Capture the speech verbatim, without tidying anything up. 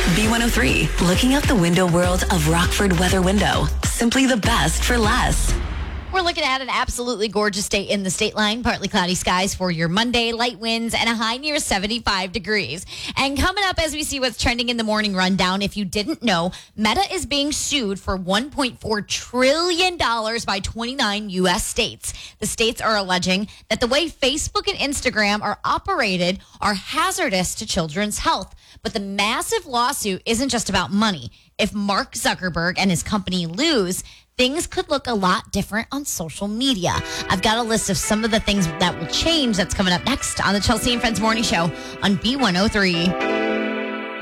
B one oh three, looking out the window world of Rockford Weather Window. Simply the best for less. We're looking at an absolutely gorgeous day in the state line. Partly cloudy skies for your Monday, light winds, and a high near seventy-five degrees. And coming up as we see what's trending in the morning rundown, if you didn't know, Meta is being sued for one point four trillion dollars by twenty-nine U S states. The states are alleging that the way Facebook and Instagram are operated are hazardous to children's health. But the massive lawsuit isn't just about money. If Mark Zuckerberg and his company lose, things could look a lot different on social media. I've got a list of some of the things that will change that's coming up next on the Chelsea and Friends Morning Show on B one oh three.